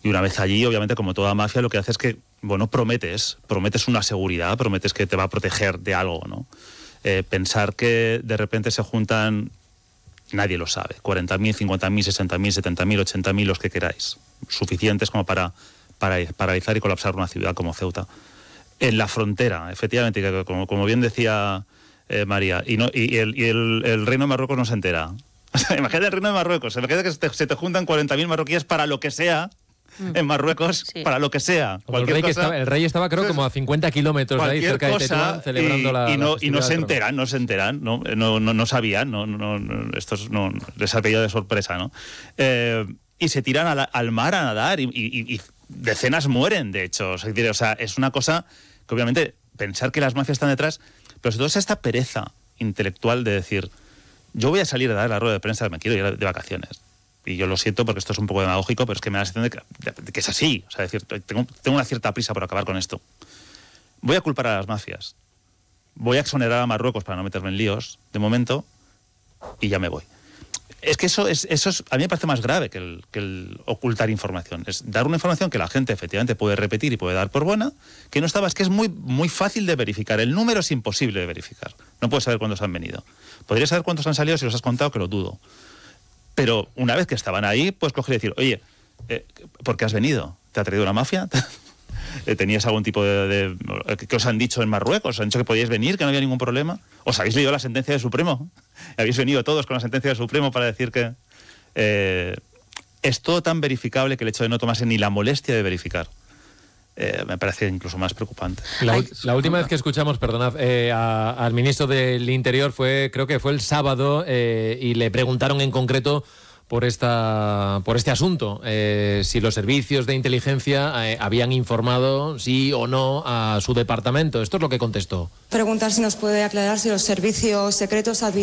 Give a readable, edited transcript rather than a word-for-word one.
Y una vez allí, obviamente, como toda mafia, lo que hace es que, bueno, prometes una seguridad, prometes que te va a proteger de algo, ¿no? Pensar que de repente se juntan, nadie lo sabe, 40.000, 50.000, 60.000, 70.000, 80.000, los que queráis, suficientes como para paralizar y colapsar una ciudad como Ceuta. En la frontera, efectivamente, como bien decía María, y el Reino de Marruecos no se entera. O sea, imagínate el Reino de Marruecos, imagínate que se te juntan 40.000 marroquíes para lo que sea, en Marruecos, sí, para lo que sea. El rey estaba, creo, como a 50 kilómetros de ahí, cerca de Tetuán, celebrando y no se enteran, no sabían, estos no les ha pillado de sorpresa, ¿no? Y se tiran al mar a nadar y decenas mueren, de hecho. O sea, es una cosa que obviamente pensar que las mafias están detrás, pero sobre todo es esta pereza intelectual de decir, yo voy a salir a dar la rueda de prensa, me quiero ir de vacaciones. Y yo lo siento porque esto es un poco demagógico, pero es que me da la sensación de que es así. O sea, decir, tengo una cierta prisa por acabar con esto. Voy a culpar a las mafias. Voy a exonerar a Marruecos para no meterme en líos, de momento, y ya me voy. Es que eso es a mí me parece más grave que el ocultar información. Es dar una información que la gente efectivamente puede repetir y puede dar por buena, que no estaba, es que es muy, muy fácil de verificar. El número es imposible de verificar. No puedes saber cuántos han venido. Podrías saber cuántos han salido si los has contado, que lo dudo. Pero una vez que estaban ahí, puedes coger y decir, oye, ¿por qué has venido? ¿Te ha traído una mafia? ¿Tenías algún tipo de ¿qué os han dicho en Marruecos? ¿Os han dicho que podíais venir, que no había ningún problema? ¿Os habéis leído la sentencia del Supremo? ¿Habéis venido todos con la sentencia del Supremo para decir que es todo tan verificable que el hecho de no tomarse ni la molestia de verificar me parece incluso más preocupante? La última vez que escuchamos, perdonad, al ministro del Interior creo que fue el sábado, y le preguntaron en concreto por este asunto, si los servicios de inteligencia habían informado, sí o no, a su departamento. Esto es lo que contestó. Preguntar si nos puede aclarar si los servicios secretos